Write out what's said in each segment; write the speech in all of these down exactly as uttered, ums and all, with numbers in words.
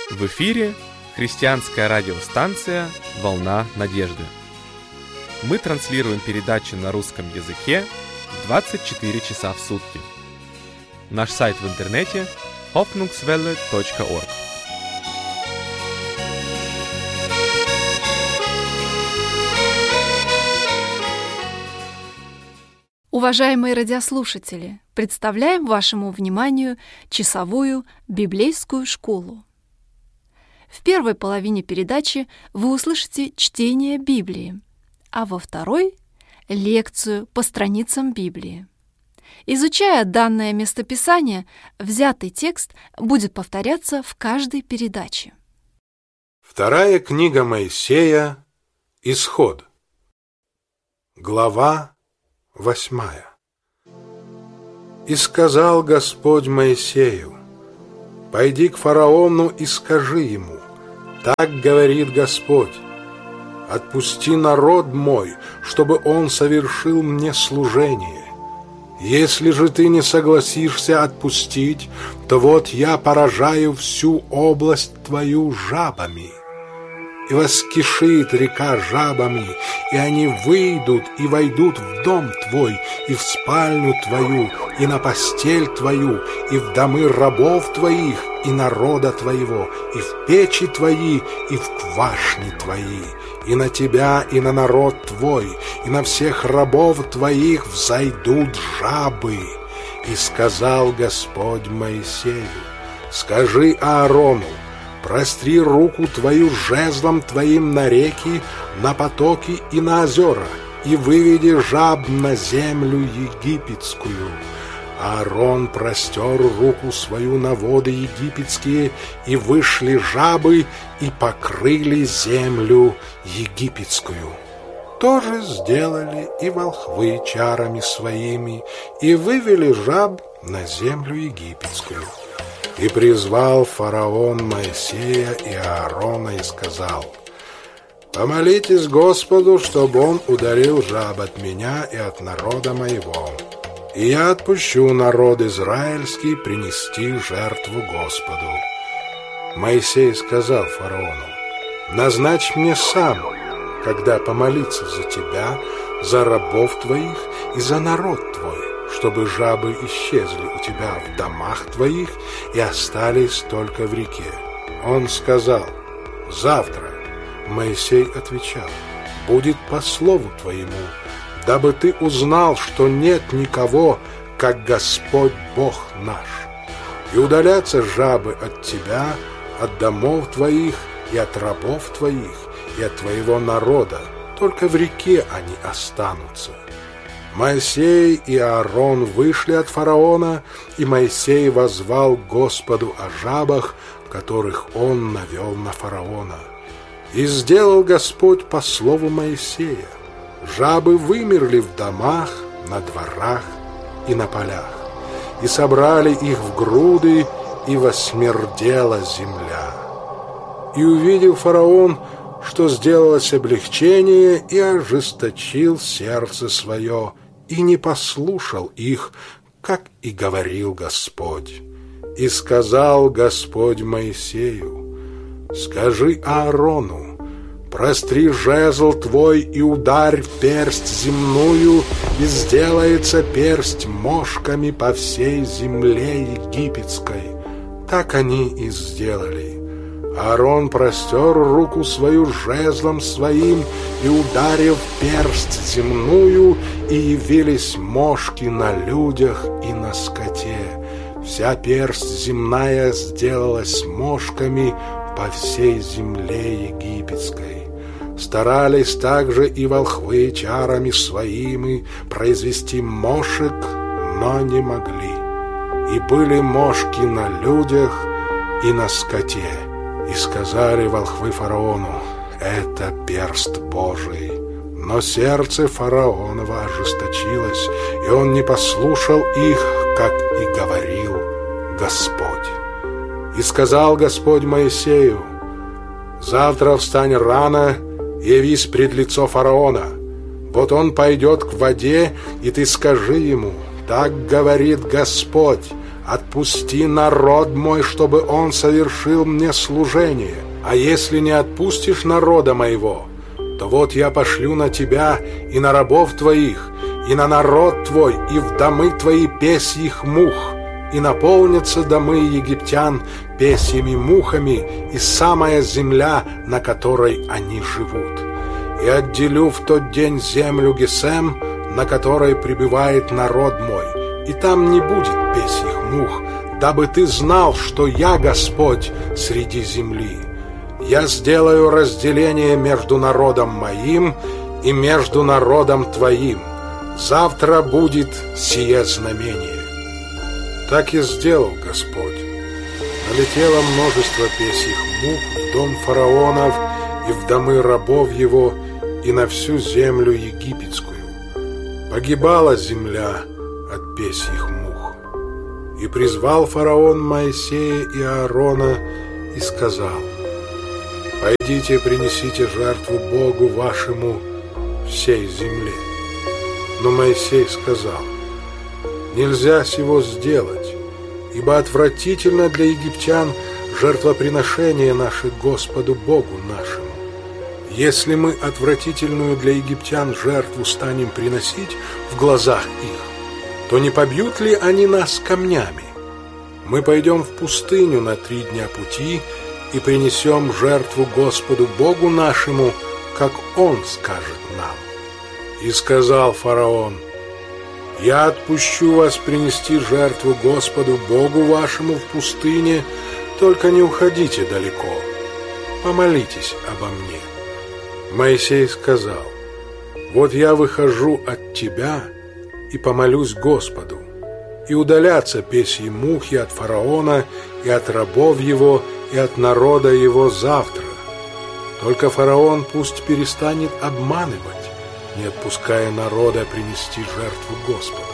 В эфире христианская радиостанция «Волна надежды». Мы транслируем передачи на русском языке двадцать четыре часа в сутки. Наш сайт в интернете hoffnungswelle точка org. Уважаемые радиослушатели, представляем вашему вниманию часовую библейскую школу. В первой половине передачи вы услышите чтение Библии, а во второй — лекцию по страницам Библии. Изучая данное местописание, взятый текст будет повторяться в каждой передаче. Вторая книга Моисея, Исход, глава восьмая. «И сказал Господь Моисею: пойди к фараону и скажи ему: так говорит Господь: отпусти народ мой, чтобы он совершил мне служение. Если же ты не согласишься отпустить, то вот я поражаю всю область твою жабами. И воскишит река жабами, и они выйдут и войдут в дом твой, и в спальню твою, и на постель твою, и в домы рабов твоих, и народа твоего, и в печи твои, и в квашни твои, и на тебя, и на народ твой, и на всех рабов твоих взойдут жабы. И сказал Господь Моисею: скажи Аарону: простри руку твою жезлом твоим на реки, на потоки и на озера, и выведи жаб на землю египетскую. Аарон простер руку свою на воды египетские, и вышли жабы, и покрыли землю египетскую. То же сделали и волхвы чарами своими, и вывели жаб на землю египетскую. И призвал фараон Моисея и Аарона и сказал: помолитесь Господу, чтобы он ударил жаб от меня и от народа моего, и я отпущу народ израильский принести жертву Господу. Моисей сказал фараону: назначь мне сам, когда помолиться за тебя, за рабов твоих и за народ твой, чтобы жабы исчезли у тебя в домах твоих и остались только в реке. Он сказал: завтра. Моисей отвечал: будет по слову твоему, дабы ты узнал, что нет никого, как Господь Бог наш. И удалятся жабы от тебя, от домов твоих и от рабов твоих и от твоего народа, только в реке они останутся. Моисей и Аарон вышли от фараона, и Моисей воззвал к Господу о жабах, которых он навел на фараона. И сделал Господь по слову Моисея. Жабы вымерли в домах, на дворах и на полях, и собрали их в груды, и восмердела земля. И увидел фараон, что сделалось облегчение, и ожесточил сердце свое, и не послушал их, как и говорил Господь. И сказал Господь Моисею: скажи Аарону: простри жезл твой и ударь персть земную, и сделается персть мошками по всей земле египетской. Так они и сделали. Аарон простер руку свою жезлом своим и ударил персть земную, и явились мошки на людях и на скоте. Вся персть земная сделалась мошками по всей земле египетской. Старались также и волхвы чарами своими произвести мошек, но не могли. И были мошки на людях и на скоте. И сказали волхвы фараону: это перст Божий. Но сердце фараонова ожесточилось, и он не послушал их, как и говорил Господь. И сказал Господь Моисею: завтра встань рано, явись пред лицо фараона. Вот он пойдет к воде, и ты скажи ему: так говорит Господь: отпусти народ мой, чтобы он совершил мне служение. А если не отпустишь народа моего, то вот я пошлю на тебя и на рабов твоих, и на народ твой, и в домы твои песьих мух, и наполнятся домы египтян песьями мухами, и самая земля, на которой они живут. И отделю в тот день землю Гесем, на которой пребывает народ мой, и там не будет песьих мух, дабы ты знал, что я Господь среди земли. Я сделаю разделение между народом моим и между народом твоим. Завтра будет сие знамение. Так и сделал Господь. Налетело множество песьих мух в дом фараонов и в домы рабов его, и на всю землю египетскую. Погибала земля от песьих мух. И призвал фараон Моисея и Аарона и сказал: «Пойдите, принесите жертву Богу вашему всей земле». Но Моисей сказал: «Нельзя сего сделать, ибо отвратительно для египтян жертвоприношение наше Господу Богу нашему. Если мы отвратительную для египтян жертву станем приносить в глазах их, то не побьют ли они нас камнями? Мы пойдем в пустыню на три дня пути и принесем жертву Господу Богу нашему, как Он скажет нам». И сказал фараон: «Я отпущу вас принести жертву Господу Богу вашему в пустыне, только не уходите далеко, помолитесь обо мне». Моисей сказал: «Вот я выхожу от тебя и помолюсь Господу, и удалятся песьи мухи от фараона и от рабов его и от народа его завтра. Только фараон пусть перестанет обманывать, не отпуская народа принести жертву Господу».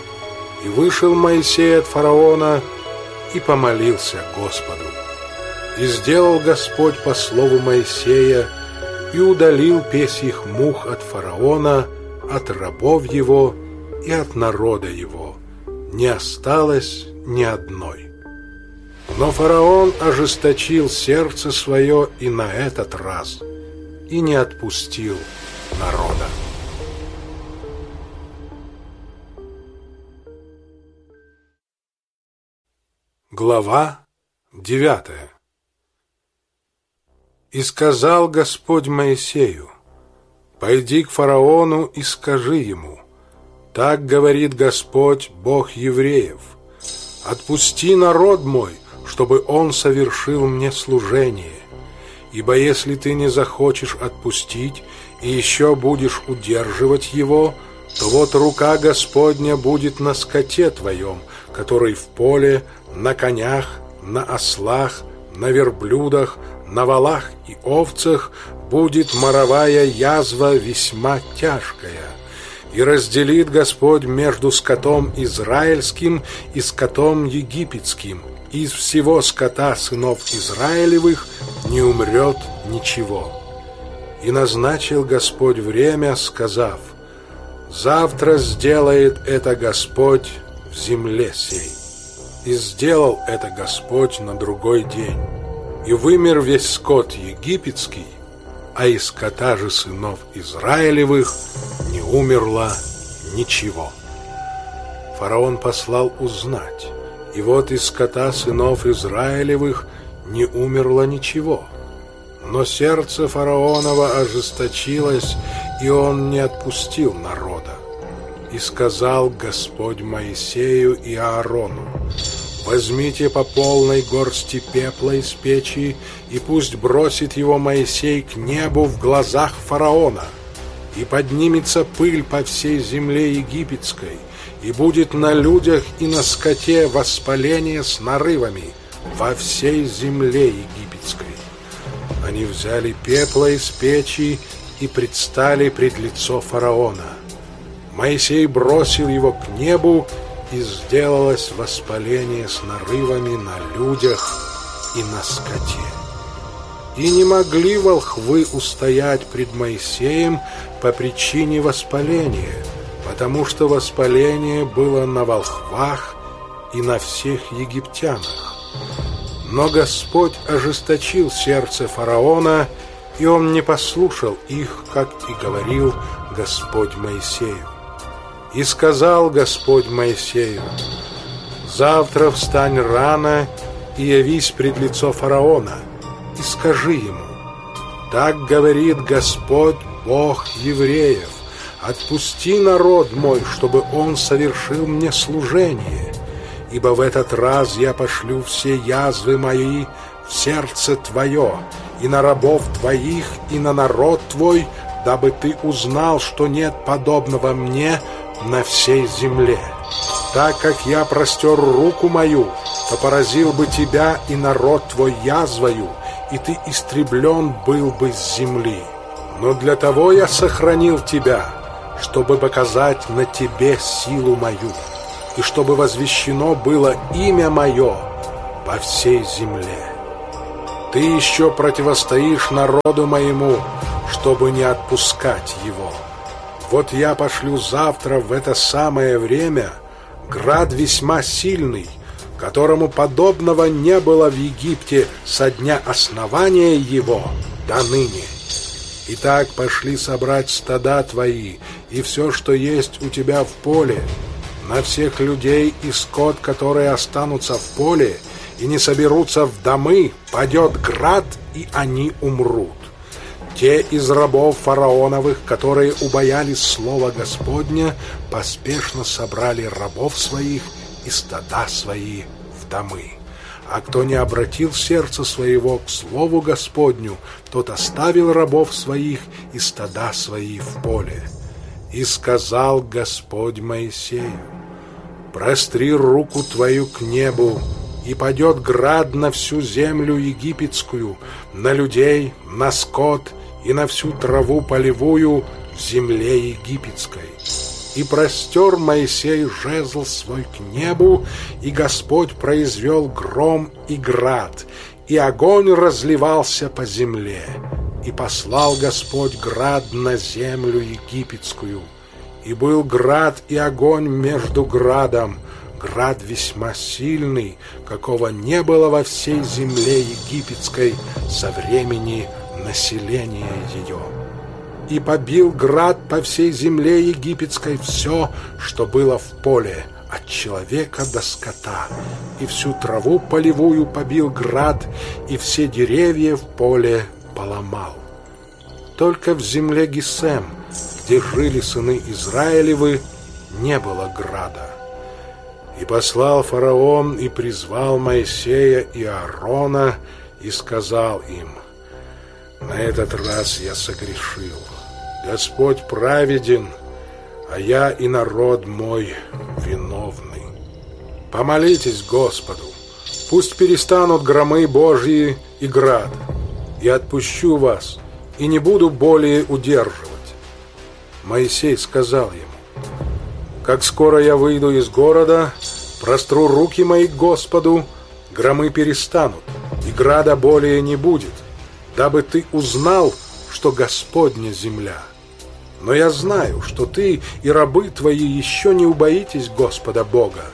И вышел Моисей от фараона и помолился Господу. И сделал Господь по слову Моисея, и удалил песьих мух от фараона, от рабов его и от народа его. Не осталось ни одной. Но фараон ожесточил сердце свое и на этот раз, и не отпустил народа. Глава девятая. И сказал Господь Моисею: «Пойди к фараону и скажи ему: так говорит Господь, Бог евреев: отпусти народ мой, чтобы он совершил мне служение. Ибо если ты не захочешь отпустить и еще будешь удерживать его, то вот рука Господня будет на скоте твоем, который в поле, на конях, на ослах, на верблюдах, на волах и овцах будет моровая язва весьма тяжкая. И разделит Господь между скотом израильским и скотом египетским. Из всего скота сынов Израилевых не умрет ничего». И назначил Господь время, сказав: «Завтра сделает это Господь в земле сей». И сделал это Господь на другой день. И вымер весь скот египетский, а из скота же сынов Израилевых не умерло ничего. Фараон послал узнать, и вот из скота сынов Израилевых не умерло ничего. Но сердце фараонова ожесточилось, и он не отпустил народа. И сказал Господь Моисею и Аарону: «Возьмите по полной горсти пепла из печи, и пусть бросит его Моисей к небу в глазах фараона, и поднимется пыль по всей земле египетской, и будет на людях и на скоте воспаление с нарывами во всей земле египетской». Они взяли пепла из печи и предстали пред лицо фараона. Моисей бросил его к небу, и сделалось воспаление с нарывами на людях и на скоте. И не могли волхвы устоять пред Моисеем по причине воспаления, потому что воспаление было на волхвах и на всех египтянах. Но Господь ожесточил сердце фараона, и он не послушал их, как и говорил Господь Моисею. И сказал Господь Моисею: «Завтра встань рано и явись пред лицо фараона, и скажи ему: так говорит Господь, Бог евреев: отпусти народ мой, чтобы он совершил мне служение, ибо в этот раз я пошлю все язвы мои в сердце твое, и на рабов твоих, и на народ твой, дабы ты узнал, что нет подобного мне на всей земле. Так как я простер руку мою, то поразил бы тебя и народ твой язвою, и ты истреблен был бы с земли. Но для того я сохранил тебя, чтобы показать на тебе силу мою, и чтобы возвещено было имя мое по всей земле. Ты еще противостоишь народу моему, чтобы не отпускать его. Вот я пошлю завтра в это самое время град весьма сильный, которому подобного не было в Египте со дня основания его до ныне. Итак, пошли собрать стада твои и все, что есть у тебя в поле, на всех людей и скот, которые останутся в поле и не соберутся в домы, падет град, и они умрут. Те из рабов фараоновых, которые убоялись слова Господня, поспешно собрали рабов своих и стада свои в домы. А кто не обратил сердце своего к слову Господню, тот оставил рабов своих и стада свои в поле. И сказал Господь Моисею: простри руку твою к небу, и падет град на всю землю египетскую, на людей, на скот и на всю траву полевую в земле египетской. И простер Моисей жезл свой к небу, и Господь произвел гром и град, и огонь разливался по земле. И послал Господь град на землю египетскую. И был град и огонь между градом, град весьма сильный, какого не было во всей земле египетской со времени населения ее. И побил град по всей земле египетской все, что было в поле, от человека до скота, и всю траву полевую побил град, и все деревья в поле поломал. Только в земле Гесем, где жили сыны Израилевы, не было града. И послал фараон и призвал Моисея и Аарона и сказал им: на этот раз я согрешил. Господь праведен, а я и народ мой виновны. Помолитесь Господу, пусть перестанут громы Божьи и град. Я отпущу вас и не буду более удерживать. Моисей сказал ему: как скоро я выйду из города, простру руки мои к Господу, громы перестанут, и града более не будет, дабы ты узнал, что Господня земля. Но я знаю, что ты и рабы твои еще не убоитесь Господа Бога.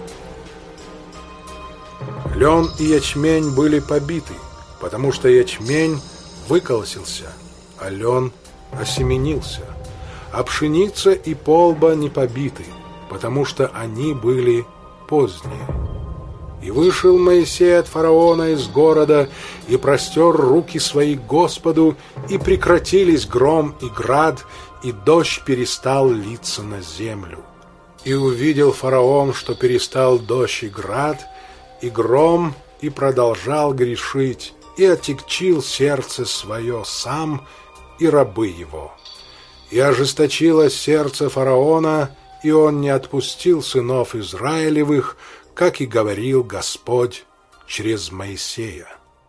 Лен и ячмень были побиты, потому что ячмень выколосился, а лен осеменился, а пшеница и полба не побиты, потому что они были поздние. И вышел Моисей от фараона из города и простер руки свои к Господу, и прекратились гром и град, и дождь перестал литься на землю. И увидел фараон, что перестал дождь и град, и гром, и продолжал грешить, и отягчил сердце свое сам и рабы его. И ожесточилось сердце фараона, и он не отпустил сынов Израилевых, как и говорил Господь через Моисея.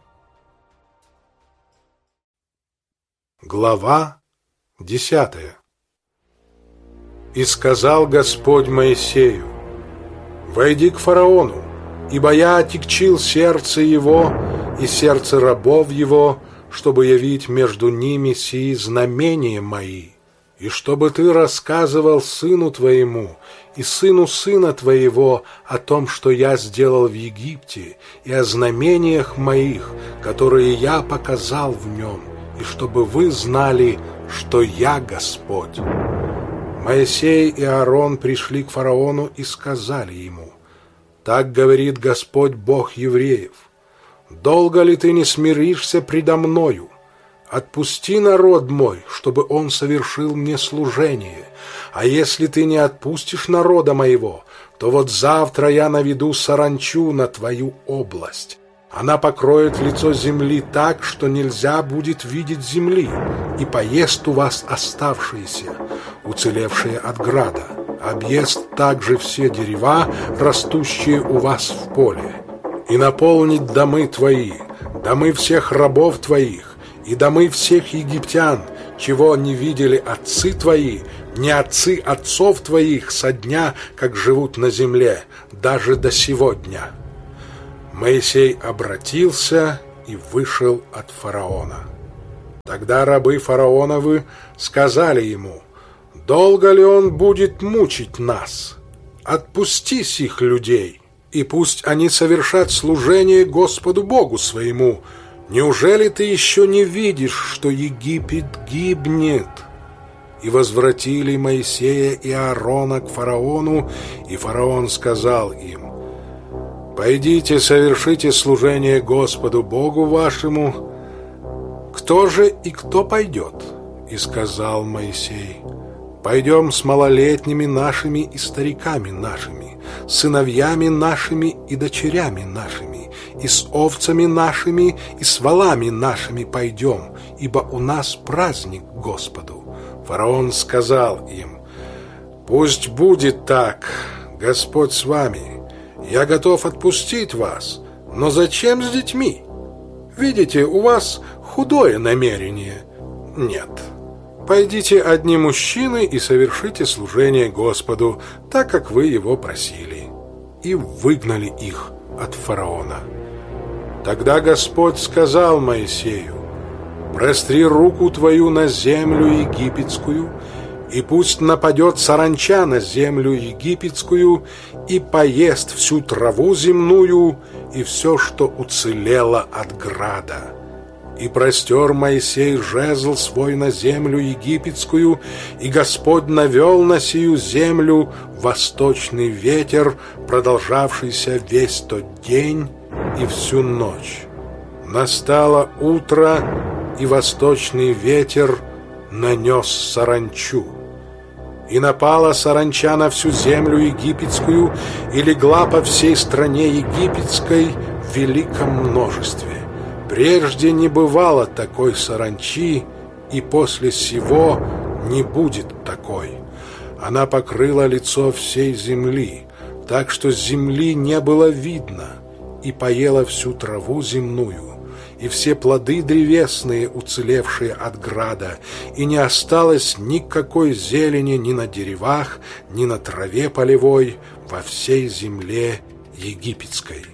Глава десятая. И сказал Господь Моисею: войди к фараону, ибо я отягчил сердце его и сердце рабов его, чтобы явить между ними сии знамения мои, и чтобы ты рассказывал сыну твоему и сыну сына твоего о том, что я сделал в Египте, и о знамениях моих, которые я показал в нем, и чтобы вы знали, что я Господь». Моисей и Аарон пришли к фараону и сказали ему: «Так говорит Господь, Бог евреев: долго ли ты не смиришься предо мною? Отпусти народ мой, чтобы он совершил мне служение. А если ты не отпустишь народа моего, то вот завтра я наведу саранчу на твою область. Она покроет лицо земли так, что нельзя будет видеть земли, и поест у вас оставшиеся, уцелевшие от града. Объест также все дерева, растущие у вас в поле, и наполнит домы твои, домы всех рабов твоих, и домы всех египтян, чего не видели отцы твои, не отцы отцов твоих со дня, как живут на земле, даже до сего дня». Моисей обратился и вышел от фараона. Тогда рабы фараоновы сказали ему: «Долго ли он будет мучить нас? Отпусти сих людей, и пусть они совершат служение Господу Богу своему. Неужели ты еще не видишь, что Египет гибнет?» И возвратили Моисея и Аарона к фараону, и фараон сказал им: «Пойдите, совершите служение Господу Богу вашему». «Кто же и кто пойдет?» И сказал Моисей: «Пойдем с малолетними нашими и стариками нашими, сыновьями нашими и дочерями нашими, и с овцами нашими, и с волами нашими пойдем, ибо у нас праздник Господу». Фараон сказал им: «Пусть будет так, Господь с вами. Я готов отпустить вас, но зачем с детьми? Видите, у вас худое намерение. Нет. Пойдите одни мужчины и совершите служение Господу, так как вы его просили». И выгнали их от фараона. Тогда Господь сказал Моисею: «Простри руку твою на землю египетскую, и пусть нападет саранча на землю египетскую и поест всю траву земную и все, что уцелело от града». И простер Моисей жезл свой на землю египетскую, и Господь навел на сию землю восточный ветер, продолжавшийся весь тот день и всю ночь. Настало утро, и восточный ветер нанес саранчу. И напала саранча на всю землю египетскую, и легла по всей стране египетской в великом множестве. Прежде не бывало такой саранчи, и после сего не будет такой. Она покрыла лицо всей земли, так что земли не было видно, и поела всю траву земную, и все плоды древесные, уцелевшие от града, и не осталось никакой зелени ни на деревах, ни на траве полевой во всей земле египетской.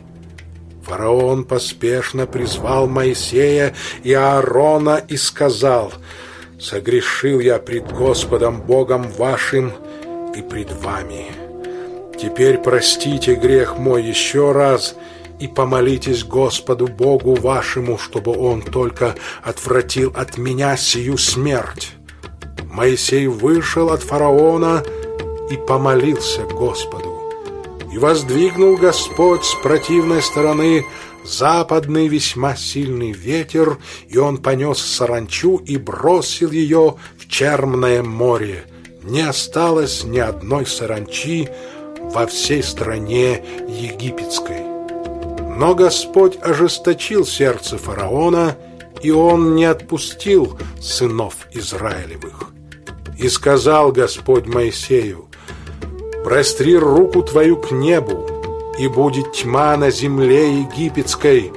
Фараон поспешно призвал Моисея и Аарона и сказал: «Согрешил я пред Господом Богом вашим и пред вами. Теперь простите грех мой еще раз и помолитесь Господу Богу вашему, чтобы Он только отвратил от меня сию смерть». Моисей вышел от фараона и помолился Господу. И воздвигнул Господь с противной стороны западный весьма сильный ветер, и он понес саранчу и бросил ее в Черное море. Не осталось ни одной саранчи во всей стране египетской. Но Господь ожесточил сердце фараона, и он не отпустил сынов Израилевых. И сказал Господь Моисею: «Простри руку твою к небу, и будет тьма на земле египетской,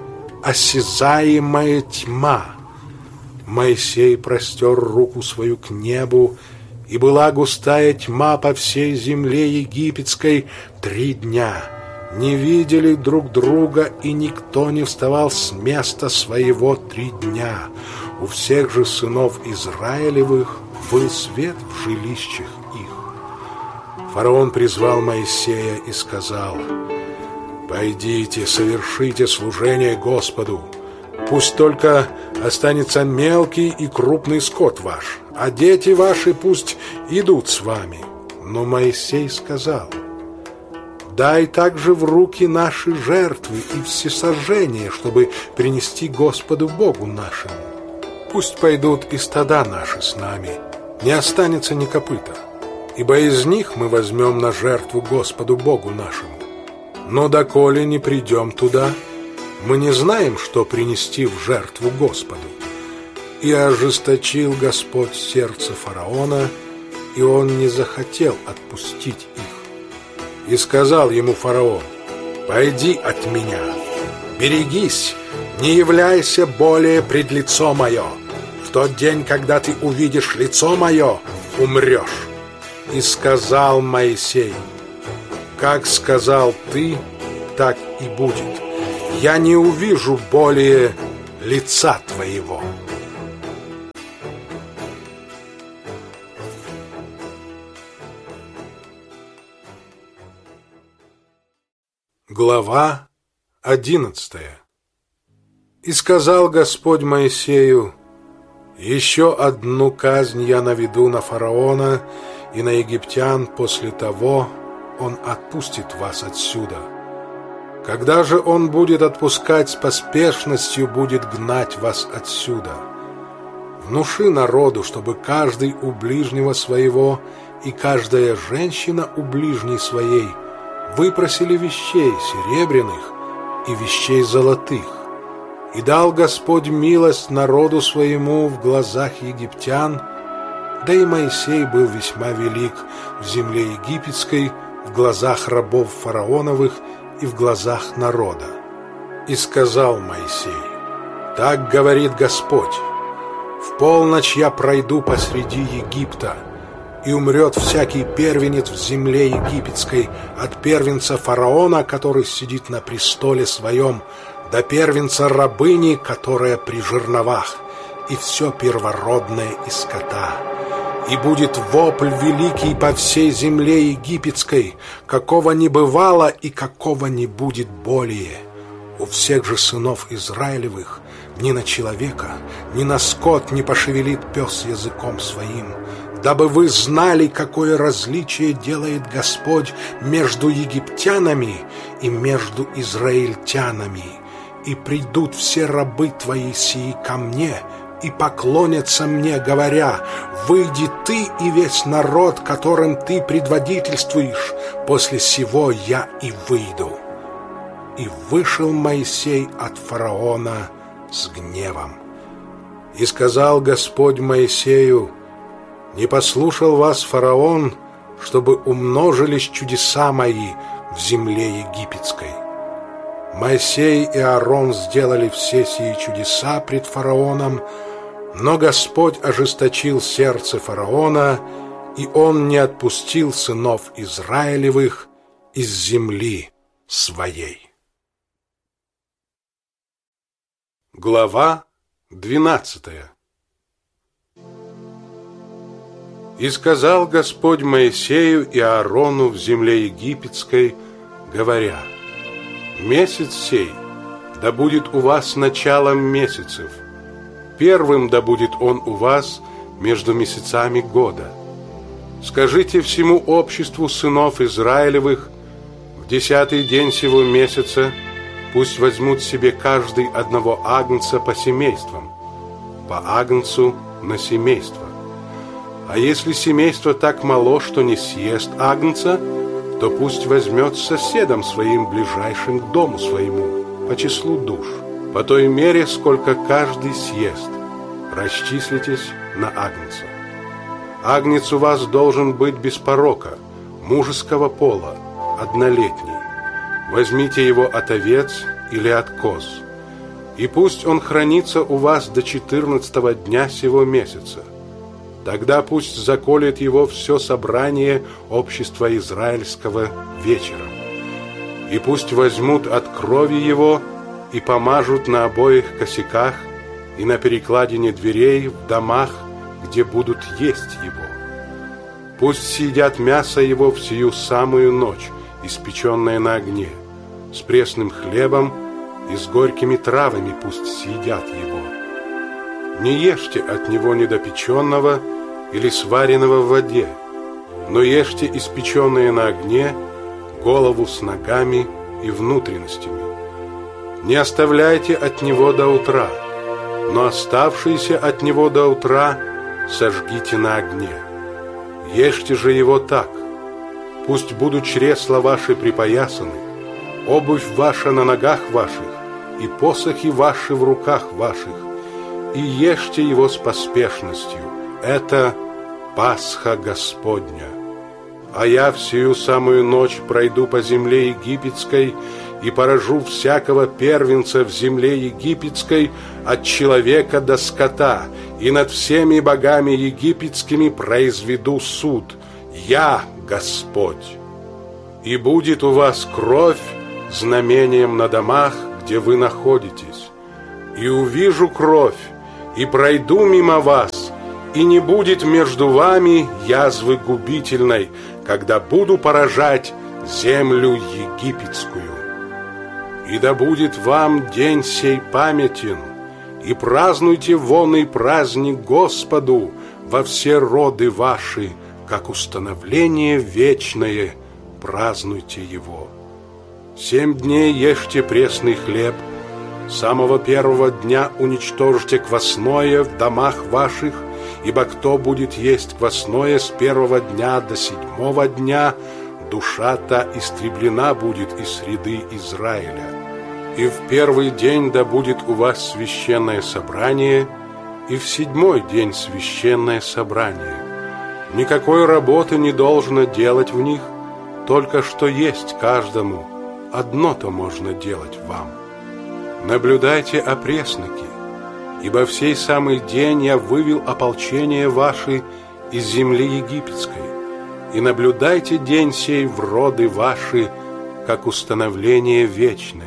осязаемая тьма». Моисей простер руку свою к небу, и была густая тьма по всей земле египетской три дня. Не видели друг друга, и никто не вставал с места своего три дня. У всех же сынов Израилевых был свет в жилищах их. Фараон призвал Моисея и сказал: «Пойдите, совершите служение Господу. Пусть только останется мелкий и крупный скот ваш, а дети ваши пусть идут с вами». Но Моисей сказал: «Дай также в руки наши жертвы и всесожжения, чтобы принести Господу Богу нашему. Пусть пойдут и стада наши с нами, не останется ни копыта, ибо из них мы возьмем на жертву Господу Богу нашему. Но доколе не придем туда, мы не знаем, что принести в жертву Господу». И ожесточил Господь сердце фараона, и он не захотел отпустить их. И сказал ему фараон: «Пойди от меня, берегись, не являйся более пред лицо мое. В тот день, когда ты увидишь лицо мое, умрешь». И сказал Моисей: «Как сказал ты, так и будет. Я не увижу более лица твоего». Глава одиннадцатая. И сказал Господь Моисею: «Еще одну казнь я наведу на фараона и на египтян, после того он отпустит вас отсюда. Когда же он будет отпускать, с поспешностью будет гнать вас отсюда. Внуши народу, чтобы каждый у ближнего своего и каждая женщина у ближней своей выпросили вещей серебряных и вещей золотых. И дал Господь милость народу своему в глазах египтян, да и Моисей был весьма велик в земле египетской, в глазах рабов фараоновых и в глазах народа. И сказал Моисей: «Так говорит Господь: в полночь я пройду посреди Египта, и умрет всякий первенец в земле египетской, от первенца фараона, который сидит на престоле своем, до первенца рабыни, которая при жерновах, и все первородное из скота. И будет вопль великий по всей земле египетской, какого не бывало и какого не будет более. У всех же сынов Израилевых ни на человека, ни на скот не пошевелит пес языком своим, дабы вы знали, какое различие делает Господь между египтянами и между израильтянами. И придут все рабы твои сии ко мне, и поклонятся мне, говоря: выйди ты и весь народ, которым ты предводительствуешь, после сего я и выйду». И вышел Моисей от фараона с гневом. И сказал Господь Моисею: «Не послушал вас фараон, чтобы умножились чудеса мои в земле египетской». Моисей и Аарон сделали все сии чудеса пред фараоном, но Господь ожесточил сердце фараона, и он не отпустил сынов Израилевых из земли своей. Глава двенадцатая. И сказал Господь Моисею и Аарону в земле египетской, говоря: «Месяц сей да будет у вас началом месяцев, первым да будет он у вас между месяцами года. Скажите всему обществу сынов Израилевых: в десятый день сего месяца пусть возьмут себе каждый одного агнца по семействам, по агнцу на семейство. А если семейство так мало, что не съест агнца, то пусть возьмет с соседом своим, ближайшим к дому своему, по числу душ, по той мере, сколько каждый съест. Расчислитесь на агнца. Агнец у вас должен быть без порока, мужеского пола, однолетний. Возьмите его от овец или от коз, и пусть он хранится у вас до четырнадцатого дня сего месяца. Тогда пусть заколет его все собрание общества израильского вечером. И пусть возьмут от крови его и помажут на обоих косяках и на перекладине дверей в домах где будут есть его. Пусть съедят мясо его в сию самую ночь, испеченное на огне, с пресным хлебом и с горькими травами пусть съедят его. Не ешьте от него недопеченного или сваренного в воде, но ешьте испеченное на огне, голову с ногами и внутренностями. Не оставляйте от него до утра, но оставшиеся от него до утра сожгите на огне. Ешьте же его так: пусть будут чресла ваши припоясаны, обувь ваша на ногах ваших, и посохи ваши в руках ваших, и ешьте его с поспешностью. Это Пасха Господня. А я в сию самую ночь пройду по земле египетской и поражу всякого первенца в земле египетской от человека до скота, и над всеми богами египетскими произведу суд. Я Господь. И будет у вас кровь знамением на домах, где вы находитесь. И увижу кровь, и пройду мимо вас, и не будет между вами язвы губительной, когда буду поражать землю египетскую. И да будет вам день сей памятен, и празднуйте вонный праздник Господу во все роды ваши, как установление вечное, празднуйте его. Семь дней ешьте пресный хлеб, с самого первого дня уничтожьте квасное в домах ваших, ибо кто будет есть квасное с первого дня до седьмого дня, душа та истреблена будет из среды Израиля. И в первый день да будет у вас священное собрание, и в седьмой день священное собрание. Никакой работы не должно делать в них, только что есть каждому, одно-то можно делать вам. Наблюдайте опресноки, ибо в сей самый день я вывел ополчение ваше из земли египетской, и наблюдайте день сей в роды ваши, как установление вечное.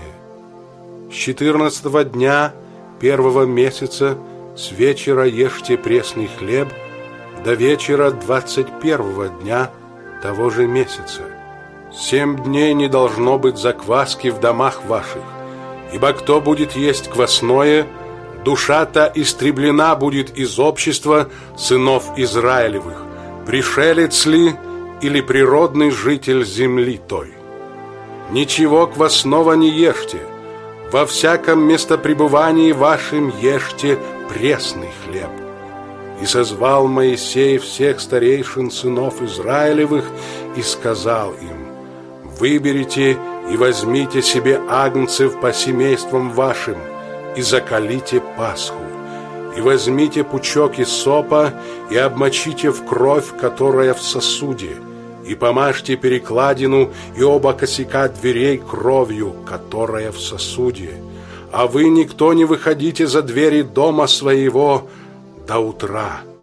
С четырнадцатого дня первого месяца с вечера ешьте пресный хлеб до вечера двадцать первого дня того же месяца. Семь дней не должно быть закваски в домах ваших, ибо кто будет есть квасное, душа-то истреблена будет из общества сынов Израилевых, пришелец ли или природный житель земли той. Ничего квасного не ешьте, во всяком местопребывании вашим ешьте пресный хлеб. И созвал Моисей всех старейшин сынов Израилевых и сказал им: выберите и возьмите себе агнцев по семействам вашим, и заколите Пасху, и возьмите пучок иссопа, и обмочите в кровь, которая в сосуде, и помажьте перекладину и оба косяка дверей кровью, которая в сосуде. А вы никто не выходите за двери дома своего до утра.